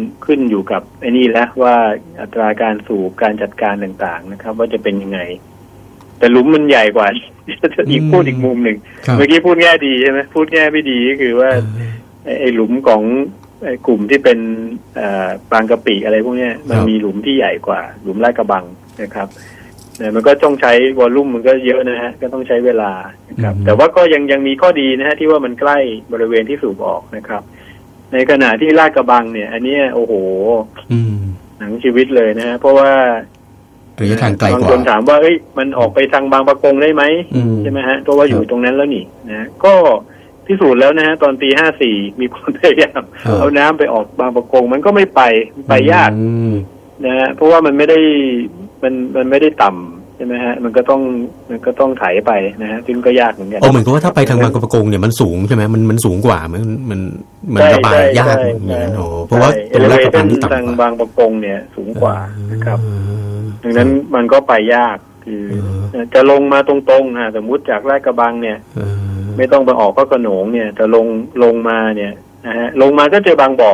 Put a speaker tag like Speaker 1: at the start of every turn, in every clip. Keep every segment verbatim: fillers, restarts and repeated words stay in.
Speaker 1: ขึ้นอยู่กับไอ้นี่แล้วว่าอัตราการสูบการจัดการต่างๆนะครับว่าจะเป็นยังไงแต่หลุมมันใหญ่กว่าอีกพูดอีกมุมหนึ่งเมื่อกี้พูดแง่ดีใช่ไหมพูดแง่ไม่ดีก็คือว่าไอ้หลุมของไอ้กลุ่มที่เป็นบางกะปิอะไรพวกนี้มันมีหลุมที่ใหญ่กว่าหลุมลาดกระบังนะครับมันก็ต้องใช้วอลลุ่มมันก็เยอะนะฮะก็ต้องใช้เวลานะครับแต่ว่าก็ยังยังมีข้อดีนะฮะที่ว่ามันใกล้บริเวณที่สูบออกนะครับในขณะที่ลาดกระบังเนี่ยอันนี้โอ้โหหนังชีวิตเลยนะฮะเพราะว่า
Speaker 2: ระยะทางไกลกว่า
Speaker 1: บางคนถามว่าเอ้ยมันออกไปทางบางปะกงได้ไหมใช่ไหมฮะเพราะว่าอยู่ตรงนั้นแล้วนี่นะก็พิสูจน์แล้วนะฮะตอนปีห้าสี่มีคนพยายามเอาน้ำไปออกบางปะกงมันก็ไม่ไปไปยากนะฮะเพราะว่ามันไม่ได้มันมันไม่ได้ต่ำใช่ไหมฮะมันก็ต้องมันก็ต้องไถไปนะฮะซึ่งก็ยากเหมือนกัน
Speaker 2: โอ้เหมือนกับว่าถ้าไปทางบางปะกงเนี่ยมันสูงใช่ไหมมันมันสูงกว่ามันมันมันระบายยากอย่างนั้นโอ้เพราะว่าตรงแรกกระบังที่ต่ำกว่า
Speaker 1: ทางบางปะกงเนี่ยสูงกว่านะครับดังนั้นมันก็ไปยากคือจะลงมาตรงๆฮะสมมุติจากลาดกระบังเนี่ยไม่ต้องไปออกพระโขนงเนี่ยจะลงลงมาเนี่ยนะฮะลงมาก็เจอบางบ่อ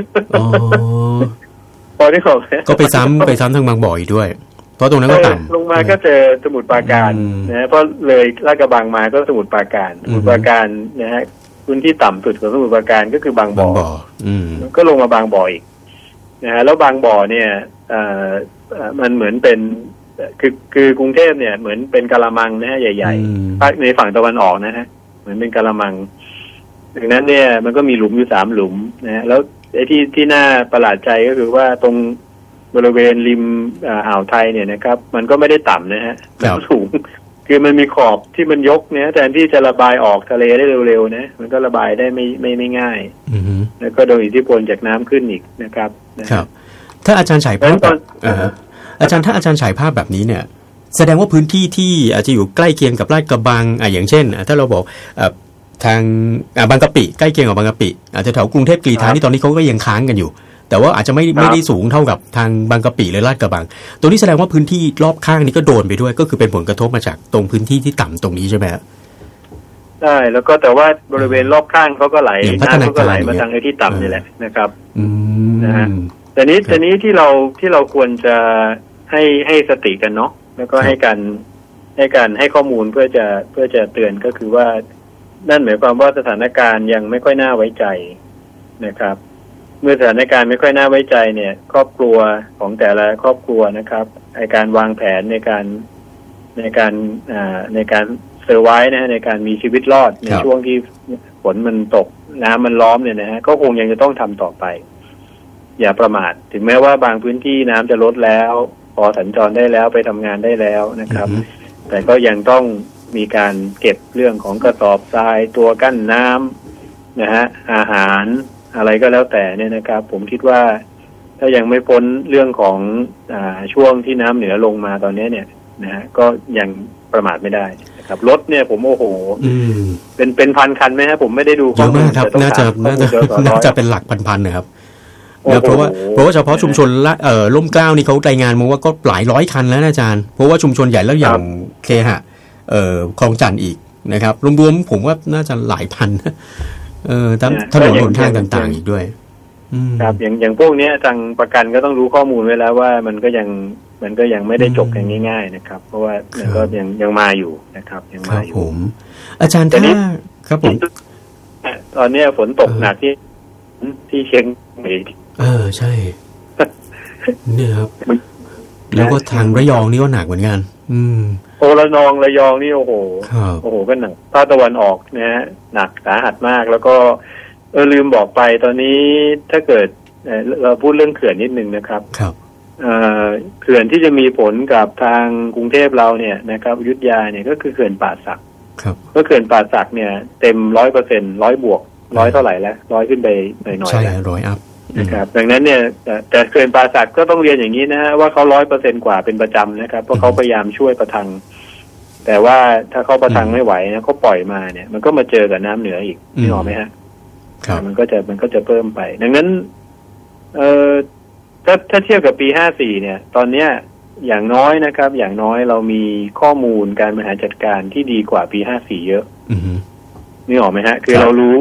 Speaker 1: พอได้ขอบ
Speaker 2: ก็ไปซ้ำไปซ้ำทางบางบ่ออีกด้วยเพราะตรงนั้นก็ต่ำ
Speaker 1: ลงมาก็เจอสมุทรปราการนะฮะเพราะเลยลาดกระบังมาก็สมุทรปราการสมุทรปราการนะฮะพื้นที่ต่ำสุดของสมุทรปราการก็คือบางบ่อก็ลงมาบางบ่ออีกนะฮะแล้วบางบ่อเนี่ยมันเหมือนเป็นคือคือกรุงเทพเนี่ยเหมือนเป็นกะละมังนะฮะใหญ่ๆภาคในฝั่งตะวันออกนะฮะเหมือนเป็นกะละมังดังนั้นเนี่ยมันก็มีหลุมอยู่สามหลุมนะฮะแล้วไอ้ที่ที่น่าประหลาดใจก็คือว่าตรงบริเวณริมอ่าวไทยเนี่ยนะครับมันก็ไม่ได้ต่ำนะฮะแล้วสูงคือมันมีขอบที่มันยกเนี่ยแทนที่จะระบายออกทะเลได้เร็วๆนะมันก็ระบายได้ไม่ไม่ไม่ง่ายแล้วก็โดยอิทธิพลจากน้ำขึ้นอีกนะครับ
Speaker 2: ครับถ้าอาจารย์ฉายภาพอาจารย์ถ้าอาจารย์ฉายภาพแบบนี้เนี่ยแสดงว่าพื้นที่ที่อาจจะอยู่ใกล้เคียงกับลาดกระบังอ่ะอย่างเช่นถ้าเราบอกทางบางกะปิใกล้เคียงกับบางกะปิอาจจะแถวกรุงเทพกรีฑาที่ตอนนี้เขาก็ยังค้างกันอยู่แต่ว่าอาจจะไม่ไม่ได้สูงเท่ากับทางบางกะปิหรือลาดกระบังตัวนี้แสดงว่าพื้นที่รอบข้างนี้ก็โดนไปด้วยก็คือเป็นผลกระทบมาจากตรงพื้นที่ที่ต่ำตรงนี้ใช่ไหม
Speaker 1: ใช่แล้วก็แต่ว่าบริเวณรอบข้างเขาก็ไหลน้ำเขาก็ไหลมาทางไอ้ที่ต่ำนี่แหละนะครับนะฮะแต่นี้แต่นี้ที่เราที่เราควรจะให้ให้สติกันเนาะแล้วก็ให้การให้การให้ข้อมูลเพื่อจะเพื่อจะเตือนก็คือว่านั่นหมายความว่าสถานการณ์ยังไม่ค่อยน่าไว้ใจนะครับเมื่อสถานการณ์ไม่ค่อยน่าไว้ใจเนี่ยครอบครัวของแต่ละครอบครัวนะครับในการวางแผนในการในการอ่าในการเซอร์ไวส์นะในการมีชีวิตรอดในช่วงที่ฝนมันตกน้ำมันล้อมเนี่ยนะฮะก็คงยังจะต้องทำต่อไปอย่าประมาทถึงแม้ว่าบางพื้นที่น้ำจะลดแล้วพอสัญจรได้แล้วไปทำงานได้แล้วนะครับแต่ก็ยังต้องมีการเก็บเรื่องของกระสอบทรายตัวกั้นน้ำนะฮะอาหารอะไรก็แล้วแต่เนี่ยนะครับผมคิดว่าถ้ายังไม่พ้นเรื่องของอ่าช่วงที่น้ำเหนือลงมาตอนนี้เนี่ยนะฮะก็ยังประมาทไม่ได้นะครับรถเนี่ยผมโอ้โหเป็นเป็นพันคันไหมฮะผมไม่ได้ดู
Speaker 2: ข้อมูลครับน่าจะน่าจะน่าจะเป็นหลักพันๆนะครับเพราะว่าเพราะว่าเฉพาะชุมชนละเอ่อร่มเกล้านี่เขารายงานมาว่าก็หลายร้อยคันแล้วอาจารย์เพราะว่าชุมชนใหญ่แล้วอย่างเคหะเอ่อคลองจันทร์อีกนะครับรวมๆผมว่าน่าจะหลายพันเออทั้งถนนหนทางต่างๆอีกด้วย
Speaker 1: ครับอย่างอย่างพวกนี้ทางประกันก็ต้องรู้ข้อมูลไว้แล้วว่ามันก็ยังมันก็ยังไม่ได้จบกันง่ายๆนะครับเพราะว่ามันก็ยังยังมาอยู่นะครับยังมาอยู่
Speaker 2: ผมอาจารย์ถ้าครับผม
Speaker 1: ตอนนี้ฝนตกหนักที่ที่เชียงใหม่
Speaker 2: เออใช่เนี่ยครับแล้วก็ทางระยองนี่ก็หนักเหมือนกันอืม
Speaker 1: โอระนองระยองนี่โอ้โหโอ้โหก็หนักภาคตะวันออกนะฮะหนักสาหัสมากแล้วก็เออลืมบอกไปตอนนี้ถ้าเกิดเราพูดเรื่องเขื่อนนิดนึงนะครับ
Speaker 2: ครับ
Speaker 1: เขื่อนที่จะมีผลกับทางกรุงเทพเราเนี่ยนะครับอยุธยาเนี่ยก็คือเขื่อนป่าสัก
Speaker 2: ครับ
Speaker 1: ก็เขื่อนป่าสักเนี่ยเต็มร้อยเปอร์เซ็นต์ร้อยบวกร้อยเท่าไหร่แล้วร้อยขึ้นไปหน่อยๆ
Speaker 2: ใช่ร้อยอัพ
Speaker 1: นะครับดังนั้นเนี่ยแต่เขื่อนป่าสักก็ต้องเรียนอย่างนี้นะฮะว่าเขาร้อยเปอร์เซ็นต์กว่าเป็นประจำนะครับเพราะเขาพยายามช่วยประทังแต่ว่าถ้าเขาประทังไม่ไหวนะเขาปล่อยมาเนี่ยมันก็มาเจอกับน้ำเหนืออีกนี่หรอไหมฮะมันก็จะมันก็จะเพิ่มไปดังนั้นเอ่อถ้าถ้าเทียบกับปีห้าสี่เนี่ยตอนเนี้ยอย่างน้อยนะครับอย่างน้อยเรามีข้อมูลการบริหารจัดการที่ดีกว่าปีห้าสี่เยอะนี่หรอไหมฮะคือเรารู้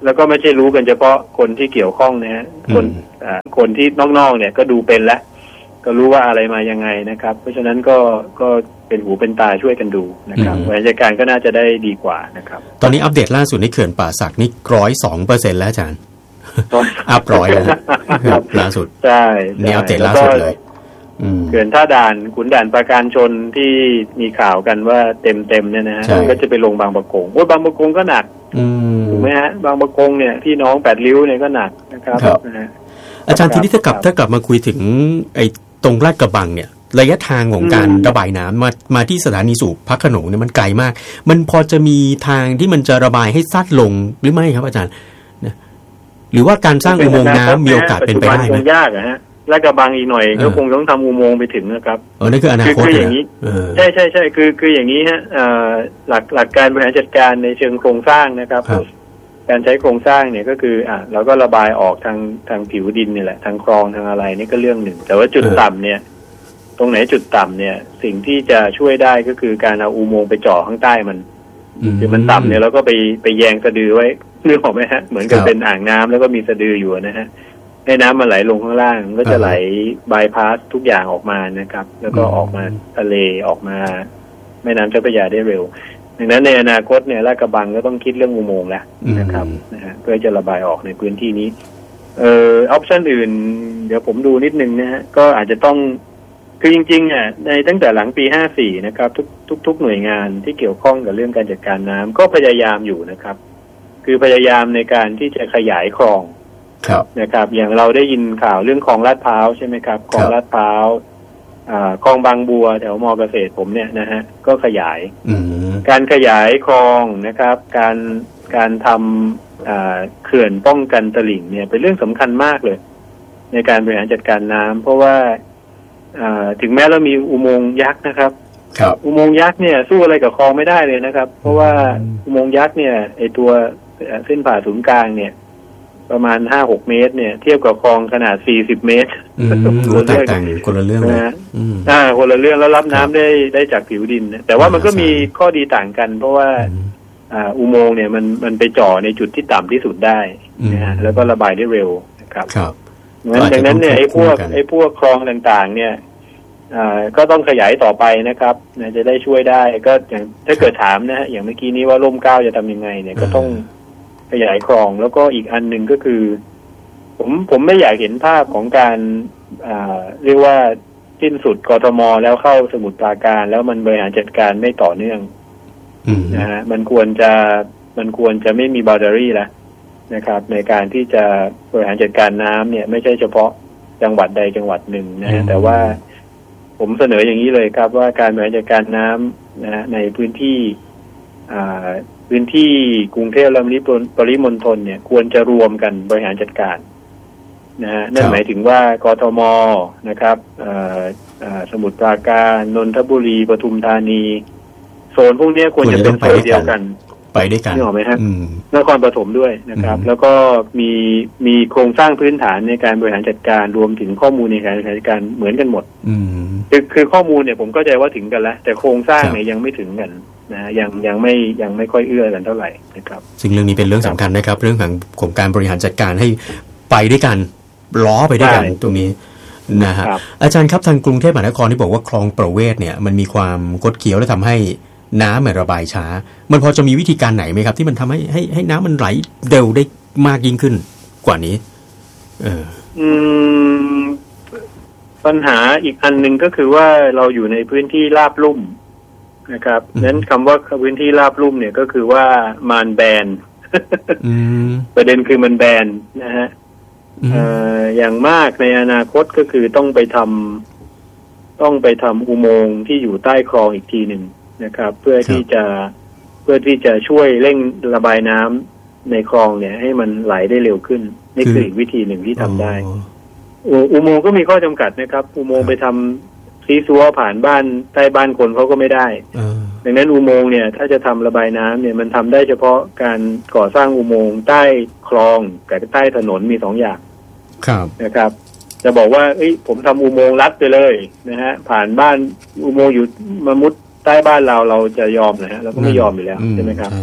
Speaker 1: แล้วก็ไม่ใช่รู้กันเฉพาะคนที่เกี่ยวข้องนะฮะคนอ่าคนที่นอกๆเนี่ยก็ดูเป็นแล้วก็รู้ว่าอะไรมายังไงนะครับเพราะฉะนั้นก็ก็เป็นหูเป็นตาช่วยกันดูนะครับบริหารจัดการก็น่าจะได้ดีกว่านะครับ
Speaker 2: ตอนนี้อัปเดตล่าสุดนี่เขื่อนป่าสักนี่ร้อยสองเปอร์เซ็นต์แล้วอาจารย์อัพร้อยแล้วล่าสุด
Speaker 1: ใช่
Speaker 2: นี่อัปเดตล่าสุดเลย
Speaker 1: เขื่อนท่าด่านขุนด่านปราการชนที่มีข่าวกันว่าเต็มเต็มเนี่ยนะฮะก็จะไปลงบางประกงโอ้บางประกงก็หนักถูกไหมฮะบางประกงเนี่ยพี่น้องแปดริ้วเนี่ยก็หนักนะครับนะฮะ
Speaker 2: อาจารย์ทีนี้ถ้ากลับถ้ากลับมาคุยถึงไอ้ตรงลาดกระบังเนี่ยระยะทางของการระบายน้ำมามาที่สถานีสูบพระโขนงเนี่ยมันไกลมากมันพอจะมีทางที่มันจะระบายให้ซัดลงหรือไม่ครับอาจารย์นะหรือว่าการสร้างอุโมงค์น้ำมีโอกาสเป็นไปได้ไหม
Speaker 1: ยากอะฮะลาดกระบังอีกหน่อยก็คงต้องทำอุโมงค์ไปถึงนะครับ
Speaker 2: เออนั่นคืออนาคต
Speaker 1: คืออย่างนี้ใช่ใช่ใช่คือคืออย่างนี้ฮะหลักหลักการบริหารจัดการในเชิงโครงสร้างนะครับการใช้โครงสร้างเนี่ยก็คืออ่ะเราก็ระบายออกทางทางผิวดินนี่แหละทางคลองทางอะไรนี่ก็เรื่องหนึ่งแต่ว่าจุดต่ำเนี่ยตรงไหนจุดต่ำเนี่ยสิ่งที่จะช่วยได้ก็คือการเอาอุโมงค์ไปเจาะข้างใต้มันคือมันต่ำเนี่ยเราก็ไปไปแยงสะดือไว้นึกออกไหมฮะเหมือนกับเป็นอ่างน้ำแล้วก็มีสะดืออยู่นะฮะให้น้ำมันไหลลงข้างล่างก็จะไหลบายพาสทุกอย่างออกมานะครับแล้วก็ออกมาทะเลออกมาแม่น้ำเจ้าพระยาได้เร็วดังนั้นในอนาคตเนี่ยลาดกระบังก็ต้องคิดเรื่องอุโมงค์แล้วนะครับนะฮะเพื่อจะระบายออกในพื้นที่นี้เอ่อออปชั่นอื่นเดี๋ยวผมดูนิดนึงนะฮะก็อาจจะต้องคือจริงๆเนี่ยในตั้งแต่หลังปีห้าสี่นะครับทุกทุกทุกหน่วยงานที่เกี่ยวข้องกับเรื่องการจัดการน้ำก็พยายามอยู่นะครับคือพยายามในการที่จะขยายคลองนะครับอย่างเราได้ยินข่าวเรื่องคลองลาดพร้าวใช่ไหมครับคลองลาดพร้าวคลองบางบัวแถวมอเกษตรผมเนี่ยนะฮะก็ขยายการขยายคลองนะครับการการทำเขื่อนป้องกันตลิ่งเนี่ยเป็นเรื่องสำคัญมากเลยในการบริหารจัดการน้ำเพราะว่าถึงแม้เรามีอุโมงค์ยักษ์นะครับอุโมงค์ยักษ์เนี่ยสู้อะไรกับคลองไม่ได้เลยนะครับเพราะว่าอุโมงค์ยักษ์เนี่ยไอตัวเส้นผ่าศูนย์กลางเนี่ยประมาณ ห้าหก เมตรเนี่ยเทียบกับคลองขนาดสี่สิบเมตร
Speaker 2: คนละเรื่องคนละเรื่องนะ
Speaker 1: อ่าคนละเรื่องแล้วรับน้ำได้ได้จากผิวดินนะแต่ว่ามันก็มีข้อดีต่างกันเพราะว่าอ่าอุโมงค์เนี่ยมันมันไปจ่อในจุดที่ต่ำที่สุดได้นะฮะแล้วก็ระบายได้เร็วนะครับครับดังนั้นเนี่ยไอ้พวกไอ้พวกคลองต่างๆเนี่ยอ่าก็ต้องขยายต่อไปนะครับนะจะได้ช่วยได้ก็อย่างถ้าเกิดถามนะฮะอย่างเมื่อกี้นี้ว่าร่มเกล้าจะทำยังไงเนี่ยก็ต้องขยายคลองแล้วก็อีกอันหนึ่งก็คือผมผมไม่อยากเห็นภาพของการอ่าเรียกว่าสิ้นสุดกทมแล้วเข้าสมุทรปราการแล้วมันบริหารจัดการไม่ต่อเนื่องนะฮะมันควรจะมันควรจะไม่มีบาวเดอรี่แล้วนะครับในการที่จะบริหารจัดการน้ำเนี่ยไม่ใช่เฉพาะจังหวัดใดจังหวัดหนึ่งนะฮะแต่ว่าผมเสนออย่างนี้เลยครับว่าการบริหารจัดการน้ำนะในพื้นที่อ่าพื้นที่กรุงเทพและปริมณฑลเนี่ยควรจะรวมกันบริหารจัดการนะฮะนั่นหมายถึงว่ากทมนะครับสมุทรปราการนนทบุรีปทุมธานีโซนพวกนี้ควรจะเป็นโซนเดียวกัน
Speaker 2: ไปด้วยกัน
Speaker 1: นึกออกไหมฮะนครปฐมด้วยนะครับแล้วก็มีมีโครงสร้างพื้นฐานในการบริหารจัดการรวมถึงข้อมูลในการบริหารจัดการเหมือนกันหมดคือคือข้อมูลเนี่ยผมก็ใจว่าถึงกันแล้วแต่โครงสร้างเนี่ยยังไม่ถึงกันนะยังยังไม่ยังไม่ค่อยเอื้อกันเท่าไหร่นะครับ
Speaker 2: ซึ่งเรื่องนี้เป็นเรื่องสำคัญนะครับเรื่องของของการบริหารจัดการให้ไปด้วยกันล้อไปด้วยกันตรงนี้นะฮะอาจารย์ครับทางกรุงเทพมหานครที่บอกว่าคลองประเวศเนี่ยมันมีความคดเคี้ยวและทำให้น้ำมันระบายช้ามันพอจะมีวิธีการไหนไหมครับที่มันทำให้ให้ให้น้ำมันไหลเร็วได้มากยิ่งขึ้นกว่านี้เออ
Speaker 1: อืมปัญหาอีกอันหนึ่งก็คือว่าเราอยู่ในพื้นที่ราบลุ่มนะครับนั้นคำว่าพื้นที่ราบลุ่มเนี่ยก็คือว่ามานแบนประเด็นคือมันแบนนะฮะอย่างมากในอนาคตก็คือต้องไปทำต้องไปทำอุโมงค์ที่อยู่ใต้คลองอีกทีหนึ่งนะครับเพื่อที่จะเพื่อที่จะช่วยเร่งระบายน้ำในคลองเนี่ยให้มันไหลได้เร็วขึ้นนี่คืออีกวิธีหนึ่งที่ทำได้อุโมงค์ก็มีข้อจำกัดนะครับอุโมงค์ไปทำซีซัวผ่านบ้านใต้บ้านคนเขาก็ไม่ได้ดังนั้นอุโมงค์เนี่ยถ้าจะทำระบายน้ำเนี่ยมันทำได้เฉพาะการก่อสร้างอุโมงค์ใต้คลองกับใต้ถนนมีสองอย่างนะครับจะบอกว่าเอ้ยผมทำอุโมงค์ลัดไปเลยนะฮะผ่านบ้านอุโมงค์อยู่มามุดใต้บ้านเราเราจะยอมนะฮะเราก็ไม่ยอมอยู่แล้วใช่ไหมครับ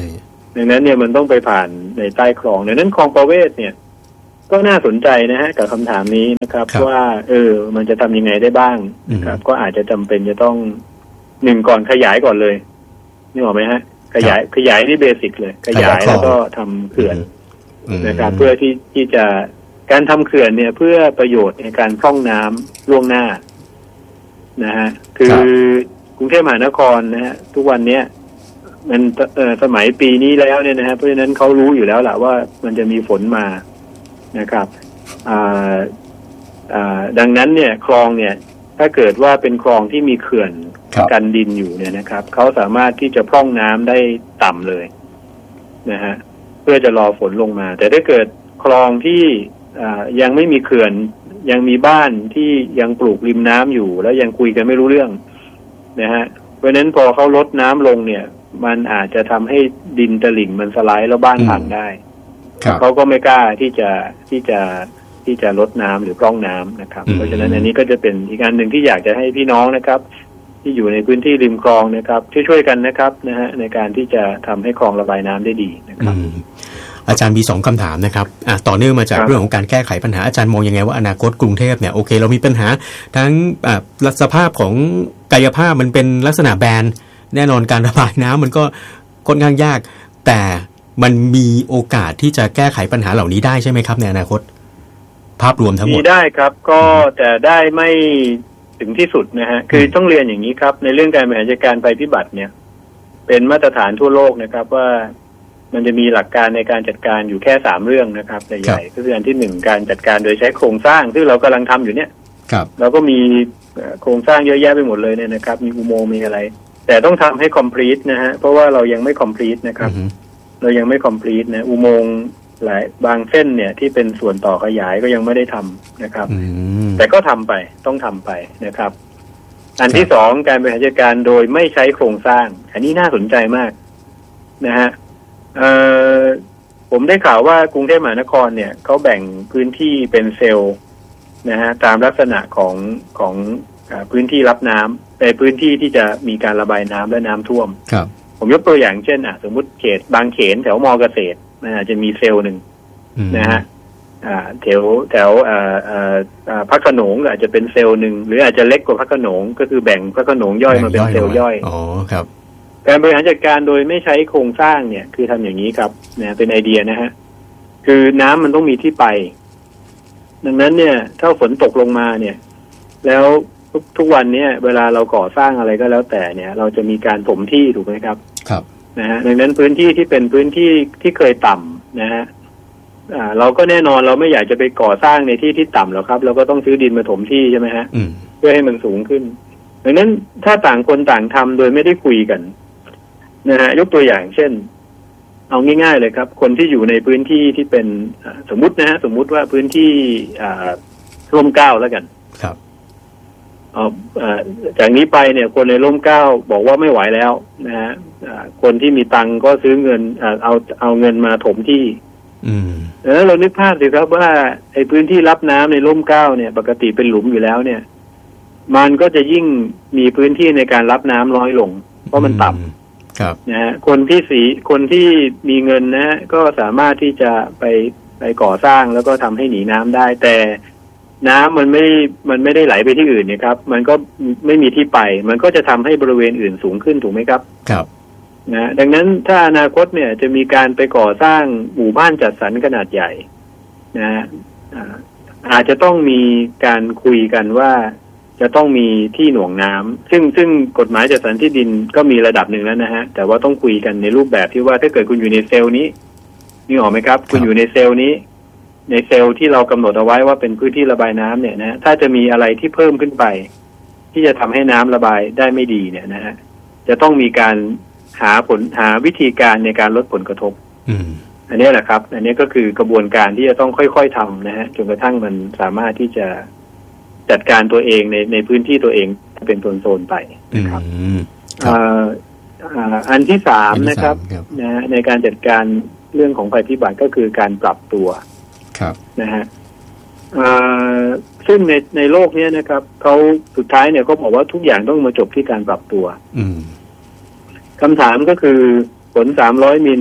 Speaker 1: ดังนั้นเนี่ยมันต้องไปผ่านในใต้คลองดังนั้นคลองประเวศเนี่ยก็น่าสนใจนะฮะกับคำถามนี้นะครับว่าเออมันจะทำยังไงได้บ้างครับก็อาจจะจำเป็นจะต้องหนึ่งก่อนขยายก่อนเลยนี่บอกไหมฮะขยายขยายนี่เบสิกเลยขยายแล้วก็ทำเขื่อนนะครับเพื่อที่ที่จะการทำเขื่อนเนี่ยเพื่อประโยชน์ในการพร่องน้ำล่วงหน้านะฮะคือกรุงเทพมหานครนะฮะทุกวันเนี้ยมันเอ่อสมัยปีนี้แล้วเนี่ยนะฮะเพราะฉะนั้นเขารู้อยู่แล้วแหละว่ามันจะมีฝนมานะครับอ่าอ่าดังนั้นเนี่ยคลองเนี่ยถ้าเกิดว่าเป็นคลองที่มีเขื่อนกันดินอยู่เนี่ยนะครับเขาสามารถที่จะพร่องน้ำได้ต่ำเลยนะฮะเพื่อจะรอฝนลงมาแต่ถ้าเกิดคลองที่อ่ายังไม่มีเขื่อนยังมีบ้านที่ยังปลูกริมน้ำอยู่แล้วยังคุยกันไม่รู้เรื่องนะฮะเพราะฉะนั้นพอเขาลดน้ำลงเนี่ยมันอาจจะทำให้ดินตลิ่งมันสไลด์แล้วบ้านพังได้เขาก็ไม่กล้าที่จะที่จะที่จะลดน้ำหรือพร่องน้ำนะครับเพราะฉะนั้นอันนี้ก็จะเป็นอีกอันหนึ่งที่อยากจะให้พี่น้องนะครับที่อยู่ในพื้นที่ริมคลองนะครับช่วยๆกันนะครับนะฮะในการที่จะทำให้คลองระบายน้ำได้ดีนะครับ
Speaker 2: อาจารย์มีสองคำถามนะครับต่อเนื่องมาจากเรื่องของการแก้ไขปัญหาอาจารย์มองยังไงว่าอนาคตกรุงเทพเนี่ยโอเคเรามีปัญหาทั้งสภาพของกายภาพมันเป็นลักษณะแบนแน่นอนการระบายน้ำมันก็ค่อนข้างยากแต่มันมีโอกาสที่จะแก้ไขปัญหาเหล่านี้ได้ใช่ไหมครับในอนาคตภาพรวมทั้งหมด
Speaker 1: มีได้ครับก็แต่ได้ไม่ถึงที่สุดนะฮะคือต้องเรียนอย่างนี้ครับในเรื่องการบริหารจัดการภัยพิบัติเนี่ยเป็นมาตรฐานทั่วโลกนะครับว่ามันจะมีหลักการในการจัดการอยู่แค่สามเรื่องนะครับใหญ่ๆก็คืออันที่หนึ่งการจัดการโดยใช้โครงสร้างซึ่งเรากำลังทำอยู่เนี่ยเราก็มีโครงสร้างเยอะแยะไปหมดเลยเนี่ยนะครับมีอุโมงค์มีอะไรแต่ต้องทำให้ complete นะฮะเพราะว่าเรายังไม่ complete นะครับเรายังไม่ complete นะอุโมงค์หลายบางเส้นเนี่ยที่เป็นส่วนต่อขยายก็ยังไม่ได้ทำนะครับแต่ก็ทำไปต้องทำไปนะครับอันที่สองการบริหารจัดการโดยไม่ใช้โครงสร้างอันนี้น่าสนใจมากนะฮะเอ่อผมได้ข่าวว่ากรุงเทพมหานครเนี่ยเขาแบ่งพื้นที่เป็นเซลล์นะฮะตามลักษณะของของพื้นที่รับน้ำในพื้นที่ที่จะมีการระบายน้ำและน้ำท่วม
Speaker 2: ครับ
Speaker 1: ผมยกตัวอย่างเช่นอ่ะสมมุติเขตบางเขนแถวมอเกษตรนะฮะจะมีเซลล์หนึ่งนะฮะอ่าแถวแถวอ่าอ่าอ่าพระโขนงอาจจะเป็นเซลล์หนึ่งหรืออาจจะเล็กกว่าพระโขนงก็คือแบ่งพระโขนงย่อยมาเป็นเซลล์ย่อย
Speaker 2: อ๋อครับ
Speaker 1: การบริหารจัดการโดยไม่ใช้โครงสร้างเนี่ยคือทำอย่างนี้ครับเนี่ยเป็นไอเดียนะฮะคือน้ำมันต้องมีที่ไปดังนั้นเนี่ยถ้าฝนตกลงมาเนี่ยแล้วทุกทุกวันเนี่ยเวลาเราก่อสร้างอะไรก็แล้วแต่เนี่ยเราจะมีการถมที่ถูกไหมครับ
Speaker 2: ครับ
Speaker 1: นะฮะดังนั้นพื้นที่ที่เป็นพื้นที่ที่เคยต่ำนะฮะอ่าเราก็แน่นอนเราไม่อยากจะไปก่อสร้างในที่ที่ต่ำหรอกครับเราก็ต้องซื้อดินมาถมที่ใช่ไหมฮะเพื่อให้มันสูงขึ้นดังนั้นถ้าต่างคนต่างทำโดยไม่ได้คุยกันนะฮะยกตัวอย่างเช่นเอาง่ายๆเลยครับคนที่อยู่ในพื้นที่ที่เป็นสมมุตินะฮะสมมุติว่าพื้นที่ร่มเกล้าแล้วกัน
Speaker 2: ครับ
Speaker 1: เอาจากนี้ไปเนี่ยคนในร่มเกล้าบอกว่าไม่ไหวแล้วนะฮะคนที่มีตังก็ซื้อเงินเอาเอาเงินมาถมที่แล้วเรานึกภาพสิครับว่าไอ้พื้นที่รับน้ำในร่มเกล้าเนี่ยปกติเป็นหลุมอยู่แล้วเนี่ยมันก็จะยิ่งมีพื้นที่ในการรับน้ำน้อยลงเพราะมันต่ำ
Speaker 2: ครับ
Speaker 1: นะฮะคนที่สีคนที่มีเงินนะฮะก็สามารถที่จะไปไปก่อสร้างแล้วก็ทำให้หนีน้ำได้แต่น้ำมันไม่มันไม่ได้ไหลไปที่อื่นนะครับมันก็ไม่มีที่ไปมันก็จะทำให้บริเวณอื่นสูงขึ้นถูกไหมครับ
Speaker 2: ครับ
Speaker 1: นะดังนั้นถ้าอนาคตเนี่ยจะมีการไปก่อสร้างหมู่บ้านจัดสรรขนาดใหญ่นะฮะอาจจะต้องมีการคุยกันว่าจะต้องมีที่หน่วงน้ำซึ่งซึ่งกฎหมายจัดสรรที่ดินก็มีระดับหนึ่งแล้วนะฮะแต่ว่าต้องคุยกันในรูปแบบที่ว่าถ้าเกิดคุณอยู่ในเซลล์นี้นี่ออกไหมครับคุณอยู่ในเซลล์นี้ในเซลล์ที่เรากำหนดเอาไว้ว่าเป็นพื้นที่ระบายน้ำเนี่ยนะถ้าจะมีอะไรที่เพิ่มขึ้นไปที่จะทำให้น้ำระบายได้ไม่ดีเนี่ยนะฮะจะต้องมีการหาผลหาวิธีการในการลดผลกระทบอันนี้แหละครับอันนี้ก็คือกระบวนการที่จะต้องค่อยๆทำนะฮะจนกระทั่งมันสามารถที่จะจัดการตัวเองในในพื้นที่ตัวเองเป็นโซนๆไปนะครับอันที่สามนะครับนะในการจัดการเรื่องของภัยพิบัติก็คือการปรับตัวนะฮะซึ่งในในโลกนี้นะครับเขาสุดท้ายเนี่ยเขาบอกว่าทุกอย่างต้องมาจบที่การปรับตัวคำถามก็คือฝนสามร้อยมิลเนี่ย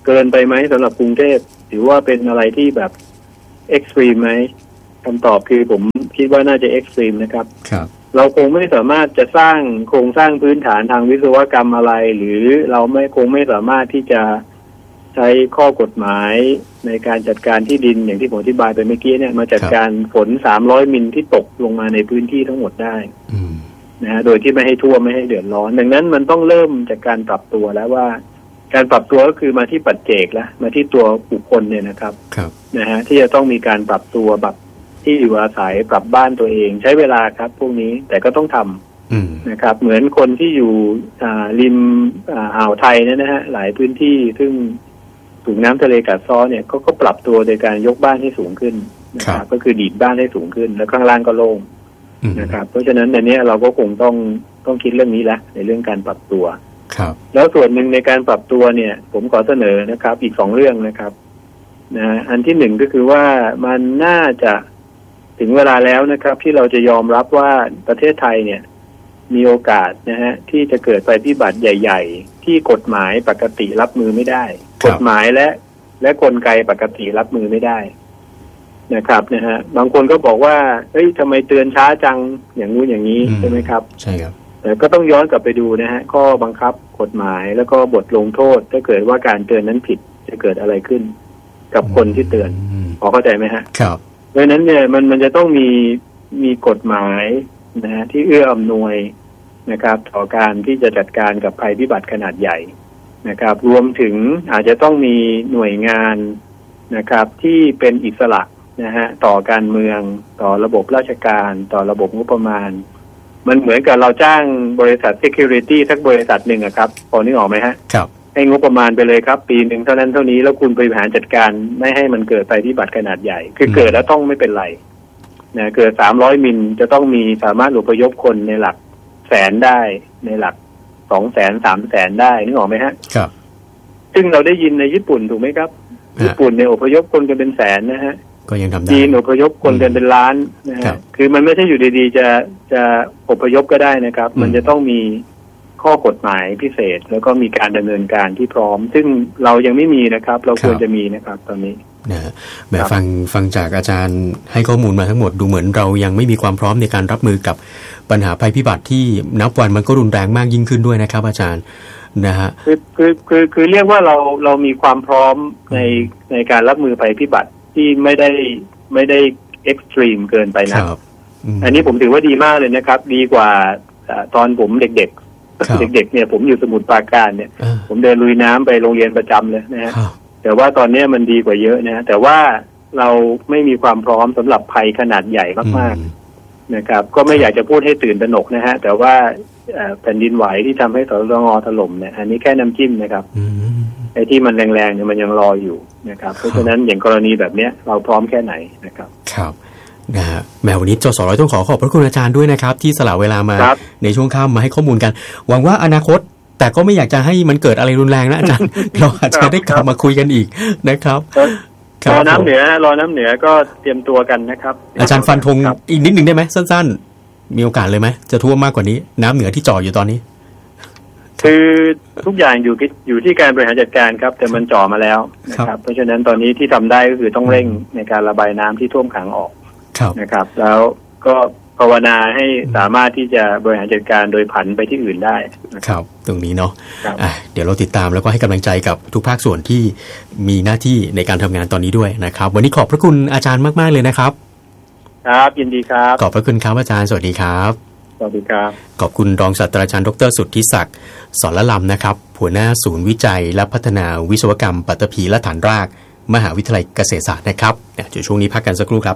Speaker 1: เกินไปไหมสำหรับกรุงเทพหรือว่าเป็นอะไรที่แบบเอ็กซ์ตรีมไหมคำตอบคือผมคิดว่าน่าจะเอ็กซ์ตรีมนะครับ
Speaker 2: ครับ
Speaker 1: เราคงไม่สามารถจะสร้างโครงสร้างพื้นฐานทางวิศวกรรมอะไรหรือเราไม่คงไม่สามารถที่จะใช้ข้อกฎหมายในการจัดการที่ดินอย่างที่ผมอธิบายไปเมื่อกี้เนี่ยมาจัดการฝนสามร้อยมิลที่ตกลงมาในพื้นที่ทั้งหมดได้นะฮะโดยที่ไม่ให้ท่วมไม่ให้เดือดร้อนดังนั้นมันต้องเริ่มจากการปรับตัวแล้วว่าการปรับตัวก็คือมาที่ปัจเจกแล้วมาที่ตัวบุคคลเนี่ยนะครับนะฮะที่จะต้องมีการปรับตัวแบบที่อยู่อาศัยปรับบ้านตัวเองใช้เวลาครับพวกนี้แต่ก็ต้องทำนะครับเหมือนคนที่อยู่ริมอ่าวไทยเนี่ยนะฮะหลายพื้นที่ซึ่งถูกน้ำทะเลกัดเซาะเนี่ยเขาก็ปรับตัวโดยการยกบ้านให้สูงขึ้นนะครับก็คือดีดบ้านให้สูงขึ้นแล้วข้างล่างก็โล่งนะครับเพราะฉะนั้นในนี้เราก็คงต้องต้องคิดเรื่องนี้ละในเรื่องการปรับตัว
Speaker 2: ครับ
Speaker 1: แล้วส่วนหนึ่งในการปรับตัวเนี่ยผมขอเสนอนะครับอีกสองเรื่องนะครับนะอันที่หนึ่งก็คือว่ามันน่าจะถึงเวลาแล้วนะครับที่เราจะยอมรับว่าประเทศไทยเนี่ยมีโอกาสนะฮะที่จะเกิดภัยพิบัติใหญ่ๆที่กฎหมายปกติรับมือไม่ได้กฎหมายและและกลไกปกติรับมือไม่ได้นะครับนะฮะบางคนก็บอกว่าเฮ้ยทำไมเตือนช้าจังอย่างงู้นอย่างนี้ใช่ไหมครับ
Speaker 2: ใช่ครับ
Speaker 1: แต่ก็ต้องย้อนกลับไปดูนะฮะข้อบังคับกฎหมายแล้วก็บทลงโทษถ้าเกิดว่าการเตือนนั้นผิดจะเกิดอะไรขึ้นกับคนที่เตือนพอเข้าใจไหมฮะ
Speaker 2: ครับ
Speaker 1: เพราะฉะนั้นเนี่ยมันมันจะต้องมีมีกฎหมายนะฮะที่เอื้ออำนวยนะครับต่อการที่จะจัดการกับภัยพิบัติขนาดใหญ่นะครับรวมถึงอาจจะต้องมีหน่วยงานนะครับที่เป็นอิสระนะฮะต่อการเมืองต่อระบบราชการต่อระบบงบประมาณมันเหมือนกับเราจ้างบริษัท security สักบริษัทหนึ่งอะครับพอนึกออกไหมฮะ
Speaker 2: ครับ
Speaker 1: ให้งบประมาณไปเลยครับปีหนึ่งเท่านั้นเท่านี้แล้วคุณบริหารจัดการไม่ให้มันเกิดภัยพิบัติขนาดใหญ่คือเกิดแล้วต้องไม่เป็นไรนะเกิดสามร้อยมิลจะต้องมีสามารถอพยพคนในหลักแสนได้ในหลักสองแสนสามแสนได้นึกออกไหมฮะ
Speaker 2: ครับ
Speaker 1: ซึ่งเราได้ยินในญี่ปุ่นถูกไหมครับญี่ปุ่นเนี่ยอพยพคนกันเป็นแสนนะฮะ
Speaker 2: ก็ยังทำได้
Speaker 1: จีนอพยพคนกันเป็นล้านนะฮะคือมันไม่ใช่อยู่ดีๆจะจะอพยพก็ได้นะครับมันจะต้องมีข้อกฎหมายพิเศษแล้วก็มีการดำเนินการที่พร้อมซึ่งเรายังไม่มีนะครับเราควรจะมีนะครับตอนนี้
Speaker 2: นะแหมฟังฟังจากอาจารย์ให้ข้อมูลมาทั้งหมดดูเหมือนเรายังไม่มีความพร้อมในการรับมือกับปัญหาภัยพิบัติที่นับวันมันก็รุนแรงมากยิ่งขึ้นด้วยนะครับอาจารย์นะฮะ
Speaker 1: คือคือคือคือเรียกว่าเราเรามีความพร้อมในในการรับมือภัยพิบัติที่ไม่ได้ไม่ได้เอ็กซ์ตรีมเกินไปนะอันนี้ผมถือว่าดีมากเลยนะครับดีกว่าตอนผมเด็กๆเด็กๆเนี่ยผมอยู่สมุทรปราการเนี่ยผมเดินลุยน้ำไปโรงเรียนประจำเลยนะฮะแต่ว่าตอนนี้มันดีกว่าเยอะนะแต่ว่าเราไม่มีความพร้อมสำหรับภัยขนาดใหญ่มากๆนะครับก็ไม่อยากจะพูดให้ตื่นตระหนกนะฮะแต่ว่าแผ่นดินไหวที่ทำให้สตงถล่มเนี่ยอันนี้แค่น้ำจิ้มนะครับไอ้ที่มันแรงๆเนี่ยมันยังรออยู่นะครับเพราะฉะนั้นอย่างกรณีแบบนี้เราพร้อมแค่ไหนนะครับ
Speaker 2: ครับนะฮะแม้วันนี้จสร้อยต้องขอขอบพระคุณอาจารย์ด้วยนะครับที่สละเวลามาในช่วงค่ำมาให้ข้อมูลกันหวังว่าอนาคตแต่ก็ไม่อยากจะให้มันเกิดอะไรรุนแรงนะอาจารย์เราอาจจะได้กลับมาคุยกันอีกนะครับ
Speaker 1: รอน้ำเหนือรอน้ำเหนือก็เตรียมตัวกันนะครับ
Speaker 2: อาจารย์ฟันธงอีกนิดหนึ่งได้ไหมสั้นๆมีโอกาสเลยไหมจะท่วมมากกว่านี้น้ำเหนือที่จ่ออยู่ตอนนี้
Speaker 1: คือทุกอย่างอยู่อยู่ที่การบริหารจัดการครับแต่มันจ่อมาแล้วนะครับเพราะฉะนั้นตอนนี้ที่ทำได้ก็คือต้องเร่งในการระบายน้ำที่ท่วมขังออกนะครับแล้วก็ภาวนาให้สามารถที่จะบริหารจัดการโดยผันไปที่อื่นได้
Speaker 2: ครับตรงนี้เนาะะเดี๋ยวเราติดตามแล้วก็ให้กำลังใจกับทุกภาคส่วนที่มีหน้าที่ในการทำงานตอนนี้ด้วยนะครับวันนี้ขอบพระคุณอาจารย์มากๆเลยนะครับ
Speaker 1: ครับยินดีครับ
Speaker 2: ขอบพระคุณครับอาจารย์สวัสดีครับ
Speaker 1: สวัสดีครับ
Speaker 2: ขอบคุณรองศาสตราจารย์ดรสุทธิศักดิ์สรลำนะครับหัวหน้าศูนย์วิจัยและพัฒนาวิศวกรรมปัตตภีและฐานรากมหาวิทยาลัยเกษตรศาสตร์นะครับเดี๋ยวช่วงนี้พักกันสักครู่ครับ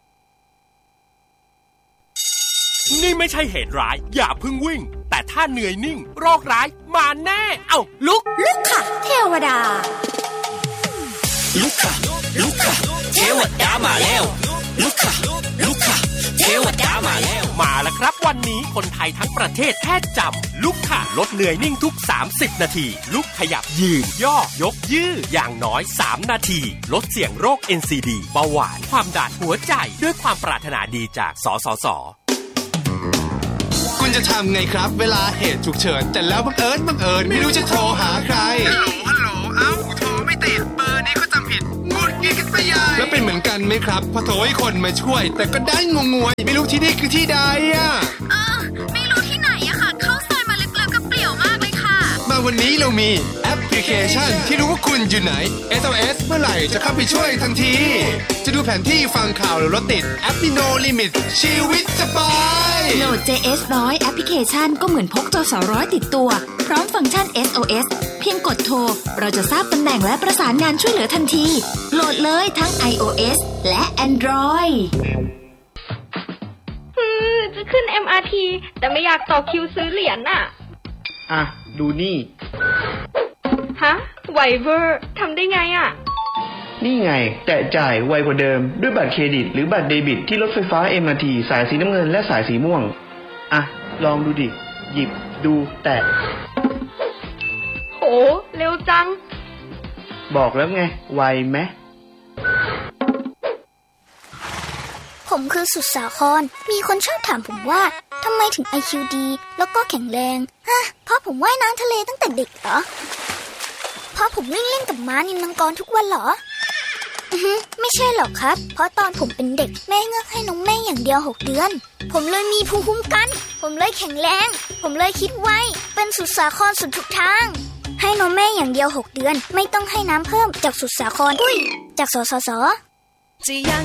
Speaker 3: นี่ไม่ใช่เหตุร้ายอย่าเพิ่งวิ่งแต่ถ้าเหนื่อยนิ่งโรคร้ายมาแน่เอ้าลุก
Speaker 4: ลุกค่ะเทวดา
Speaker 3: ลุกค่ะลุกค่ะเทวดามาแล้วลุกค่ะลุกค่ะเทวดามาแล้วมาแล้วครับวันนี้คนไทยทั้งประเทศแค่จำลุกค่ะลดเหนื่อยนิ่งทุกสามสิบนาทีลุกขยับยืนย่อยกยืดอย่างน้อยสามนาทีลดเสี่ยงโรค เอ็น ซี ดี เบาหวานความดันหัวใจด้วยความปรารถนาดีจากสสส.
Speaker 5: คุณจะทำไงครับเวลาเหตุฉุกเฉินแต่แล้วบังเอิญบังเอิญไม่รู้จะโทรหาใคร
Speaker 6: ฮัลโหลฮัลโหลเอ้าโทรไม่ติด
Speaker 5: กินกันไปใหญ่แล้วเป็นเหมือนกันไหมครับพอโทรให้คนมาช่วยแต่ก็ได้งงงวยไม่รู้ที่นี่คือที่ใดอ่ะ
Speaker 6: เออไม่รู้ที่ไหนอะค่ะเข้าซอยมาลึกๆก็เปลี่ยวมากเลยค่ะ
Speaker 5: มาวันนี้เรามีแอปพลิเคชันที่รู้ว่าคุณอยู่ไหน เอส โอ เอส เมื่อไหร่จะเข้าไปช่วยทันทีจะดูแผนที่ฟังข่าวหรือรถติดแอป No Limit ชีวิตสบาย
Speaker 6: โหลด เจ เอส หนึ่งร้อย แอปพลิเคชันก็เหมือนพกจสร้อยติดตัวพร้อมฟังก์ชัน เอส โอ เอส เพียงกดโทรเราจะทราบตำแหน่งและประสานงานช่วยเหลือทันทีโหลดเลยทั้ง iOS และ Android
Speaker 7: ฮือจะขึ้น เอ็ม อาร์ ที แต่ไม่อยากต่อคิวซื้อเหรียญน่ะ
Speaker 8: อ่ะดูนี่
Speaker 7: ฮะไวเวอร์ทำได้ไงอ่ะ
Speaker 8: นี่ไงแตะจ่ายไวกว่าเดิมด้วยบัตรเครดิตหรือบัตรเดบิตที่รถไฟฟ้า เอ็ม อาร์ ที สายสีน้ำเงินและสายสีม่วงอ่ะลองดูดิหยิบดูแตะ
Speaker 7: โหเร็วจัง
Speaker 8: บอกแล้วไงไวไหม
Speaker 9: ผมคือสุดสาครมีคนชอบถามผมว่าทำไมถึง ไอ คิว ดี แล้วก็แข็งแรงฮะเพราะผมว่ายน้ำทะเลตั้งแต่เด็กเหรอเพราะผมวิ่งเล่นกับม้านิลมังกรทุกวันเหรออือฮึไม่ใช่หรอกครับเพราะตอนผมเป็นเด็กแม่เงือกให้นมแม่อย่างเดียวหกเดือนผมเลยมีภูมิคุ้มกันผมเลยแข็งแรงผมเลยคิดไวเป็นสุดสาครสุดทุกทางให้นมแม่อย่างเดียวหกเดือนไม่ต้องให้น้ำเพิ่มจากสุดสาครอุ้ยจากสสส
Speaker 10: 只让